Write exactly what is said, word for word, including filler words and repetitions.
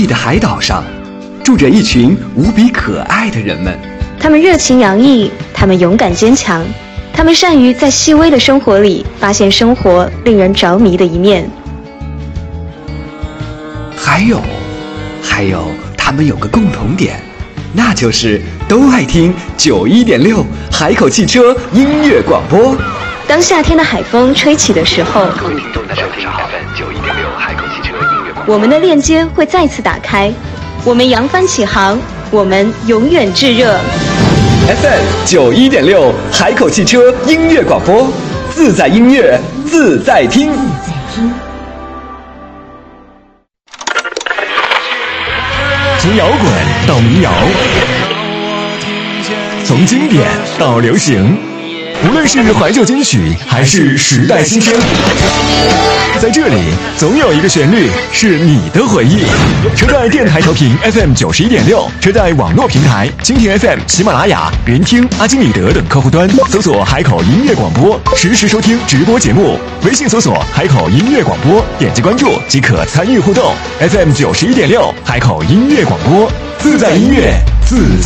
丽的海岛上，住着一群无比可爱的人们。 他们热情洋溢，他们勇敢坚强，他们善于在细微的生活里发现生活令人着迷的一面。 还有，还有，他们有个共同点，那就是都爱听九一点六海口汽车音乐广播。 当夏天的海风吹起的时候， 各位听众大家好，九一点六海口汽车音乐广播， 我们的链接会再次打开，我们扬帆起航，我们永远炙热。 F M 九一点六海口汽车音乐广播，自在音乐自在听。 从摇滚到民谣，从经典到流行，无论是怀旧金曲还是时代新声，在这里总有一个旋律是你的回忆。车载电台调频 F M 九十一点六，车载网络平台蜻蜓 F M、喜马拉雅、人听、阿基米德等客户端搜索海口音乐广播，实时收听直播节目。微信搜索海口音乐广播，点击关注即可参与互动。F M 九十一点六，海口音乐广播，自在音乐，自在。